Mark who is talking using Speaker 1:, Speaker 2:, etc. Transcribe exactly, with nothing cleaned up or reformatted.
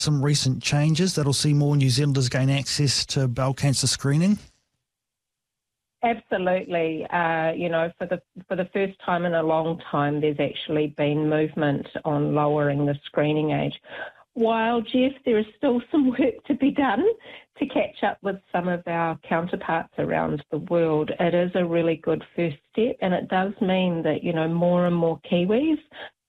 Speaker 1: some recent changes that'll see more New Zealanders gain access to bowel cancer screening?
Speaker 2: Absolutely. Uh, you know, for the for the first time in a long time, there's actually been movement on lowering the screening age. While, Jeff, there is still some work to be done to catch up with some of our counterparts around the world, it is a really good first step, and it does mean that, you know, more and more Kiwis